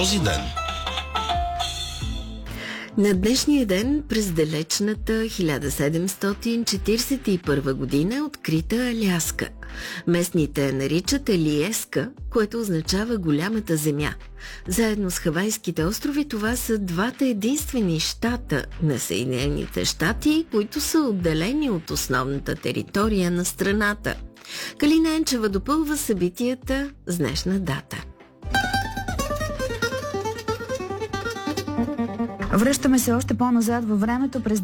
този ден. На днешния ден през далечната 1741 година е открита Аляска. Местните я наричат Алиеска, което означава голямата земя. Заедно с Хавайските острови това са двата единствени щата на Съединените щати, които са отделени от основната територия на страната. Калина Енчева допълва събитията с днешна дата. Връщаме се още по-назад във времето през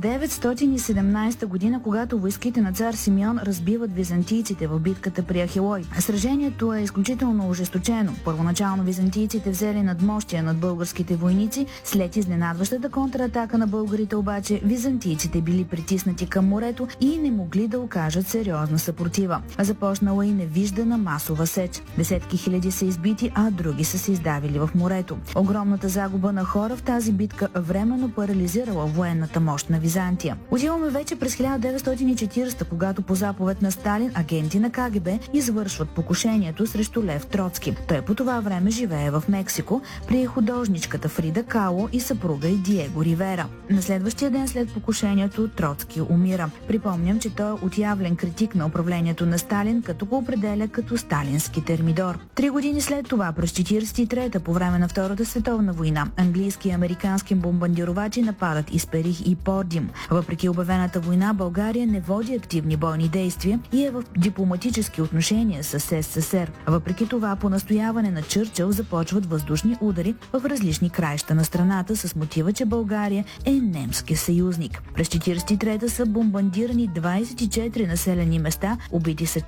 917 година, когато войските на цар Симеон разбиват византийците в битката при Ахилой. Сражението е изключително ожесточено. Първоначално византийците взели надмощия над българските войници, след изненадващата контратака на българите обаче византийците били притиснати към морето и не могли да окажат сериозна съпротива. Започнала и невиждана масова сеч. Десетки хиляди са избити, а други са се издавили в морето. Огромната загуба на хора в тази битка временно парализирала военната мощ на Византия. Отиваме вече през 1940, когато по заповед на Сталин агенти на КГБ извършват покушението срещу Лев Троцки. Той по това време живее в Мексико при художничката Фрида Кало и съпруга и Диего Ривера. На следващия ден след покушението Троцки умира. Припомням, че той е отявлен критик на управлението на Сталин, като го определя като сталински термидор. 3 години след това, през 1943-та, по време на Втората световна война, английски и американски бомбардировачи нападат Исперих и Пордим. Въпреки обявената война, България не води активни бойни действия и е в дипломатически отношения с СССР. Въпреки това, по настояване на Чърчил започват въздушни удари в различни краища на страната с мотива, че България е немски съюзник. През 1943-та са бомбардирани 24 населени места, убити са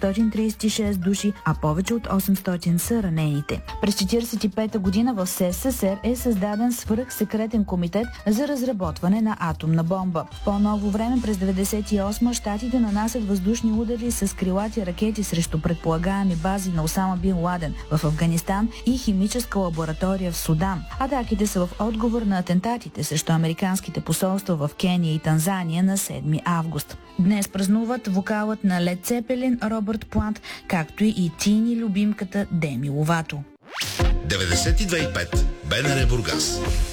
436 души, а повече от 800 са ранените. През 1945 година в СССР е създаден свръхсекретен комитет за разработване на атомна бомба. В по-ново време, през 1998 щатите нанасят въздушни удари с крилати ракети срещу предполагаеми бази на Осама Бин Ладен в Афганистан и химическа лаборатория в Судан. Атаките са в отговор на атентатите срещу американските посолства в Кения и Танзания на 7 август. Днес празнуват вокалът на Лед Цепелин Робърт Плант, както и Тини любимката Деми Ловато. 92,5 БНР Бургас.